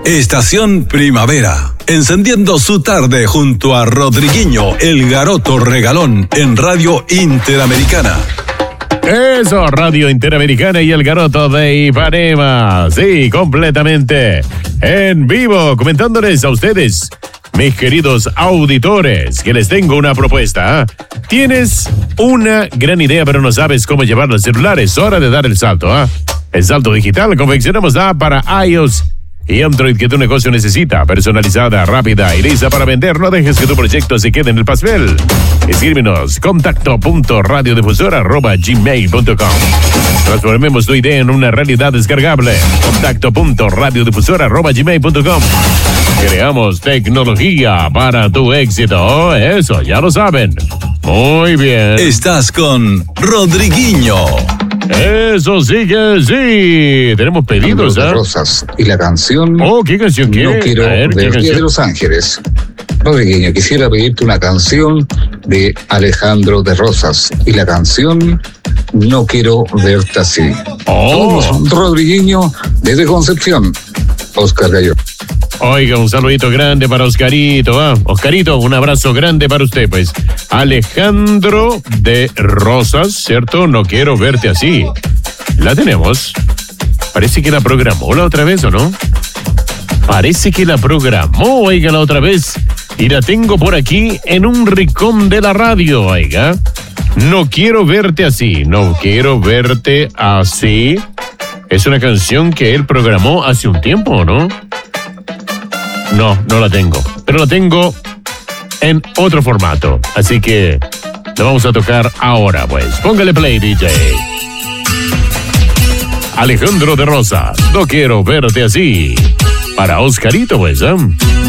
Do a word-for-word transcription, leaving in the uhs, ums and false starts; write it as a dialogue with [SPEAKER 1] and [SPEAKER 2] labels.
[SPEAKER 1] Estación Primavera, encendiendo su tarde junto a Rodriguinho, el garoto regalón en Radio Interamericana.
[SPEAKER 2] Eso, Radio Interamericana y el garoto de Ipanema. Sí, completamente en vivo, comentándoles a ustedes, mis queridos auditores, que les tengo una propuesta. ¿eh? Tienes una gran idea, pero no sabes cómo llevarla al celular. Es hora de dar el salto. ¿eh? El salto digital. Confeccionamos la app para iOS y Android que tu negocio necesita, personalizada, rápida y lista para vender. No dejes que tu proyecto se quede en el papel. Escríbenos contacto punto radiodifusora arroba gmail punto com. Transformemos tu idea en una realidad descargable. contacto punto radiodifusora arroba gmail punto com. Creamos tecnología para tu éxito. Eso, ya lo saben. Muy bien.
[SPEAKER 1] Estás con Rodriguinho.
[SPEAKER 2] Eso sí que sí. Tenemos pedidos,
[SPEAKER 3] ¿eh?
[SPEAKER 2] ¿eh?
[SPEAKER 3] Rosas. Y la canción.
[SPEAKER 2] Oh, ¿qué canción quieres?
[SPEAKER 3] No quiero
[SPEAKER 2] A ver, ¿qué
[SPEAKER 3] ver
[SPEAKER 2] canción?
[SPEAKER 3] Día de Los Ángeles. Rodriguinho, quisiera pedirte una canción de Alejandro de Rosas. Y la canción No quiero verte así.
[SPEAKER 2] Oh.
[SPEAKER 3] Somos Rodriguinho desde Concepción. Oscar Gallo.
[SPEAKER 2] Oiga, un saludito grande para Oscarito, ¿ah? Oscarito, un abrazo grande para usted, pues. Alejandro de Rosas, ¿cierto? No quiero verte así. La tenemos. Parece que la programó la otra vez, ¿o no? Parece que la programó, oiga, la otra vez. Y la tengo por aquí en un rincón de la radio, oiga. No quiero verte así, no quiero verte así. Es una canción que él programó hace un tiempo, ¿no? No, no la tengo. Pero la tengo en otro formato. Así que la vamos a tocar ahora, pues. Póngale play, D J. Alejandro de Rosas, no quiero verte así. Para Oscarito, pues, ¿eh?